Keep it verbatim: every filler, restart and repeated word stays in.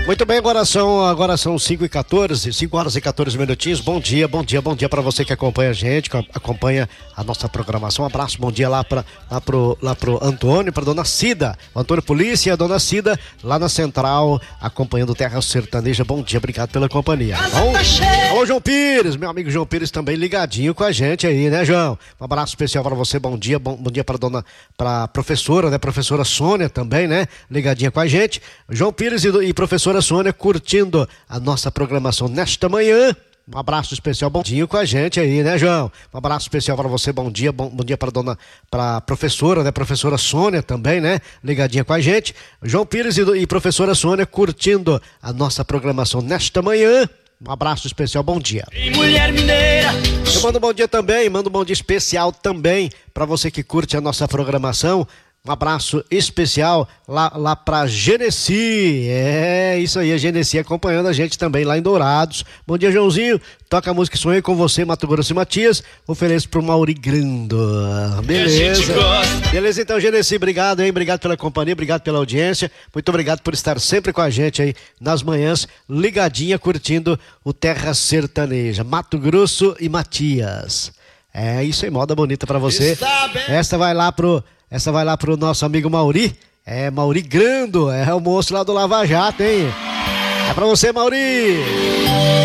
Muito bem, agora são, agora são cinco e quatorze, cinco horas e quatorze minutinhos. Bom dia, bom dia, bom dia para você que acompanha a gente, que acompanha a nossa programação. Um abraço, bom dia lá para lá pro, lá pro Antônio, para dona Cida, o Antônio Polícia e a dona Cida lá na Central, acompanhando Terra Sertaneja. Bom dia, obrigado pela companhia. Bom? Alô, João Pires, meu amigo João Pires também ligadinho com a gente aí, né, João? Um abraço especial para você, bom dia, bom, bom dia para dona, para professora, né, professora Sônia também, né, ligadinha com a gente. João Pires e, e professora Sônia curtindo a nossa programação nesta manhã. Um abraço especial, bom dia com a gente aí, né, João? Um abraço especial para você, bom dia, bom, bom dia para dona, para professora, né, professora Sônia também, né, ligadinha com a gente. João Pires e, e professora Sônia curtindo a nossa programação nesta manhã. Um abraço especial, bom dia. Mulher mineira. Eu mando um bom dia também, mando um bom dia especial também para você que curte a nossa programação. Um abraço especial lá, lá pra Genesi. É, isso aí, a Genesi acompanhando a gente também lá em Dourados. Bom dia, Joãozinho. Toca a música Sonhei com Você, Mato Grosso e Matias. Ofereço pro Mauri Grando. Beleza. Beleza, então, Genesi, obrigado, hein? Obrigado pela companhia, obrigado pela audiência. Muito obrigado por estar sempre com a gente aí nas manhãs, ligadinha, curtindo o Terra Sertaneja, Mato Grosso e Matias. É isso aí, moda bonita pra você. Essa vai lá pro... Essa vai lá pro nosso amigo Mauri. É, Mauri Grando, é o moço lá do Lava Jato, hein? É pra você, Mauri!